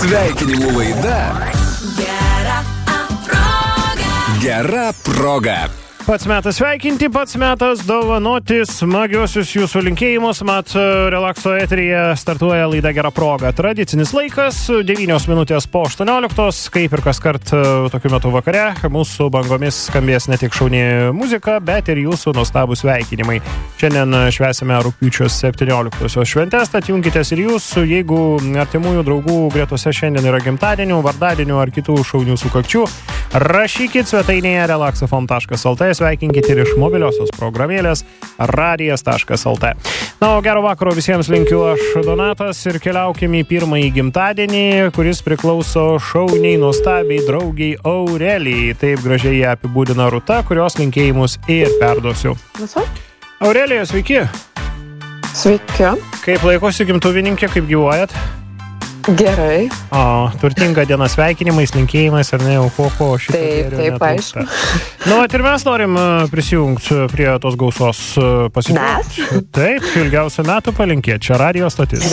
Sveikinimų laida Gera proga. Pats metas sveikinti, pats metas dovanoti smagiosius jūsų linkėjimus. Mat, Relakso eteryje startuoja laida Gera proga. Tradicinis laikas, 9 minutės po 18, kaip ir kaskart tokiu metu vakare. Mūsų bangomis skambės ne tik šauni muzika, bet ir jūsų nuostabūs sveikinimai. Šiandien švęsime rugpjūčio 17-osios šventės, tad junkitės ir jūs, jeigu artimųjų draugų gretose šiandien yra gimtadienių, vardadienių ar kitų šaunių sukakčių. Rašykit svetainėje relaxafm.lt, sveikinkit ir iš mobiliosios programėlės radijas.lt. Na, o gero vakaro visiems linkiu aš, Donatas, ir keliaukim į pirmąjį gimtadienį, kuris priklauso šauniai nuostabiai draugiai Aurelijai. Taip gražiai ją apibūdina Rūta, kurios linkėjimus ir perduosiu. Viso? Aurelija, sveiki. Sveiki. Kaip laikosi gimtuvininkė, kaip gyvuojat? Gerai. O, turtinga diena sveikinimais, linkėjimais, ar ne, jau ko šito gėrio Taip, netrūksta. aišku. Nu, ir mes norim prisijungti prie tos gausos pasitikėti. Taip, ilgiausių metų palinkėti. Čia radio stotis.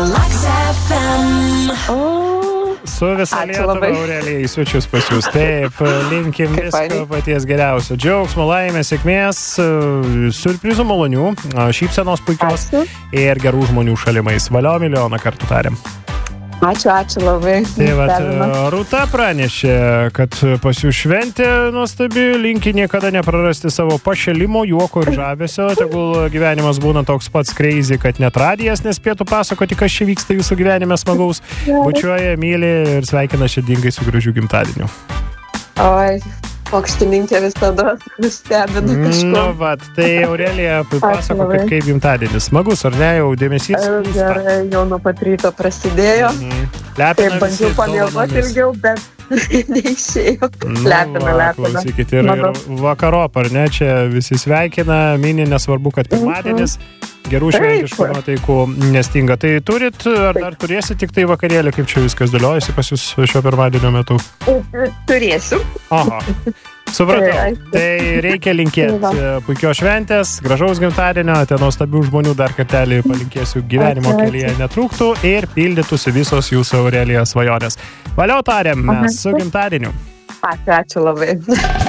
Su visą Lietuvą, Aurelijai, į svečius pas jūs. Taip, linkim visko paties geriausio. Džiaugsmo, laimės, sėkmės, siurprizų malonių, šypsenos puikios ir gerų žmonių šalimais. Valio milijoną kartų tariam. Ačiū labai. Tai vat, Rūta pranešė, kad pas jų šventė nuostabi, linki niekada neprarasti savo pašėlimo, juoko ir žavesio. Tegul gyvenimas būna toks pats crazy, kad net radijas nespėtų pasakoti, kas čia vyksta jūsų gyvenime smagaus. Bučiuoja, myli ir sveikina širdingai su gražiu gimtadieniu. Oi, pokštininkė visada stebina kažko. Nu, vat, tai Aurelija pasako, kaip gimtadienis. Smagus, ar ne, jau dėmesys? Gerai, jau nuo pat ryto prasidėjo. Taip, bandžiau pamiegoti ilgiau, bet neišėjo. Lepina. Klausykit, ir vakarop, ar ne, čia visi sveikina, mini, nesvarbu, kad pirmadienis. Gerų šventiškų nuotaikų nestinga. Tai turit, ar dar turėsit tik tai vakarėlį, kaip čia viskas dėliojasi pas jūs šio pirmadienio metu? Turėsiu. Aha, supratau. Tai reikia linkėti puikios šventės, gražaus gimtadienio, ten nuostabių žmonių dar kartelį palinkėsiu gyvenimo kelyje netrūktų ir pildytųsi visos jūsų Aurelijos svajonės. Valio tariam mes su gimtadieniu. Ačiū labai.